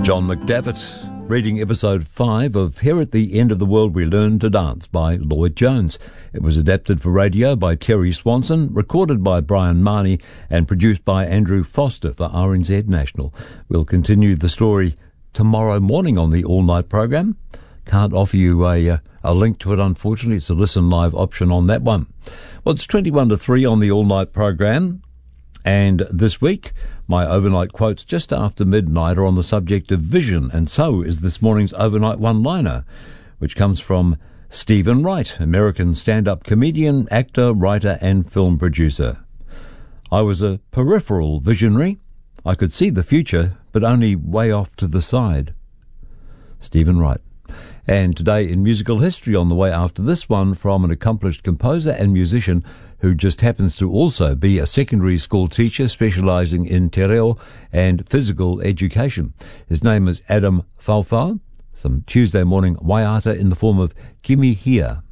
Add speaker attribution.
Speaker 1: John McDavitt reading episode 5 of Here at the End of the World We Learn to Dance by Lloyd Jones. It was adapted for radio by Terry Swanson, recorded by Brian Marnie and produced by Andrew Foster for RNZ National. We'll continue the story tomorrow morning on the all-night program. Can't offer you a link to it, unfortunately. It's a listen live option on that one. Well, it's 21 to 3 on the all-night program. And this week, my overnight quotes just after midnight are on the subject of vision, and so is this morning's overnight one-liner, which comes from Stephen Wright, American stand-up comedian, actor, writer, and film producer. I was a peripheral visionary. I could see the future, but only way off to the side. Stephen Wright. And today in musical history, on the way after this one, from an accomplished composer and musician who just happens to also be a secondary school teacher specialising in te reo and physical education. His name is Adam Faufau. Some Tuesday morning waiata in the form of Kimi Hia.